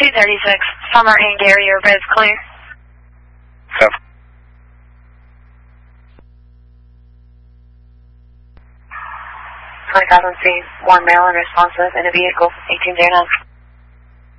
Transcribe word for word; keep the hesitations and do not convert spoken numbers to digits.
two thirty-six, Summer and Gary, you're both clear. Seven. twenty thousand feet, one male unresponsive in a vehicle, eighteen oh nine.